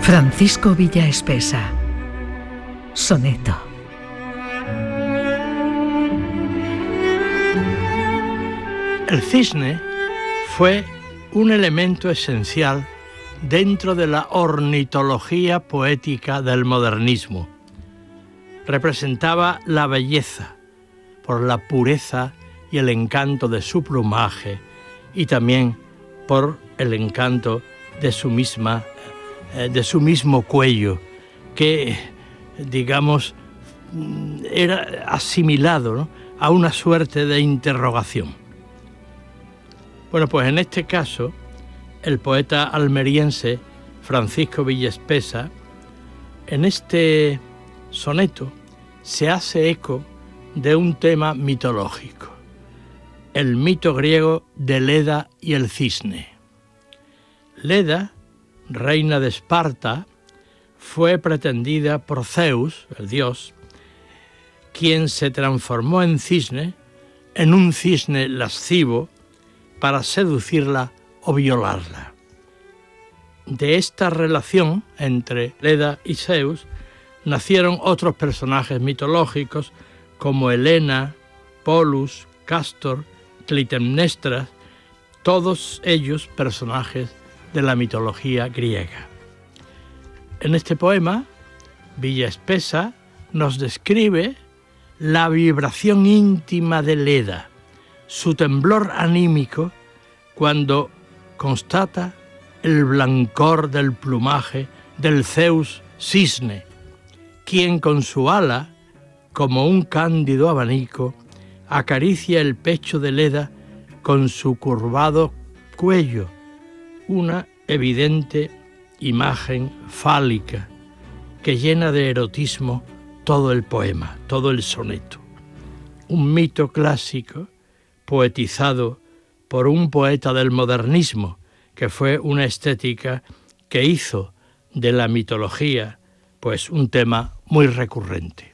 Francisco Villaespesa. Soneto. El cisne fue un elemento esencial dentro de la ornitología poética del modernismo. Representaba la belleza por la pureza y el encanto de su plumaje y también por el encanto de su mismo cuello, que, digamos, era asimilado, ¿no?, a una suerte de interrogación. Bueno, pues en este caso, el poeta almeriense Francisco Villaespesa, en este soneto, se hace eco de un tema mitológico, el mito griego de Leda y el cisne. Leda, reina de Esparta, fue pretendida por Zeus, el dios, quien se transformó en un cisne lascivo, para seducirla o violarla. De esta relación entre Leda y Zeus nacieron otros personajes mitológicos como Helena, Polus, Castor, Clitemnestra, todos ellos personajes de la mitología griega. En este poema, Villaespesa nos describe la vibración íntima de Leda, su temblor anímico cuando constata el blancor del plumaje del Zeus cisne, quien con su ala, como un cándido abanico, acaricia el pecho de Leda con su curvado cuello, una evidente imagen fálica que llena de erotismo todo el poema, todo el soneto. Un mito clásico poetizado por un poeta del modernismo, que fue una estética que hizo de la mitología pues un tema muy recurrente.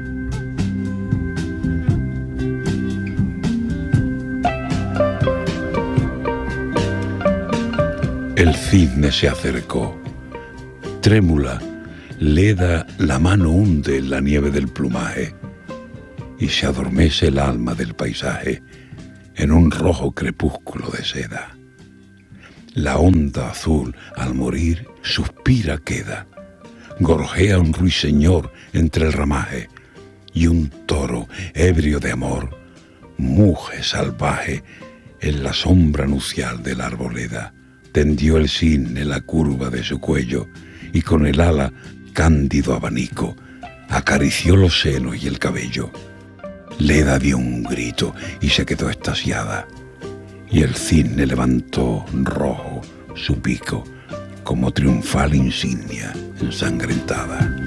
El cisne se acercó. Trémula, Leda la mano hunde en la nieve del plumaje y se adormece el alma del paisaje en un rojo crepúsculo de seda. La onda azul, al morir, suspira queda. Gorjea un ruiseñor entre el ramaje y un toro, ebrio de amor, muge salvaje en la sombra nupcial de la arboleda. Tendió el cisne la curva de su cuello y con el ala, cándido abanico, acarició los senos y el cabello. Leda dio un grito y se quedó extasiada, y el cisne levantó rojo su pico como triunfal insignia ensangrentada.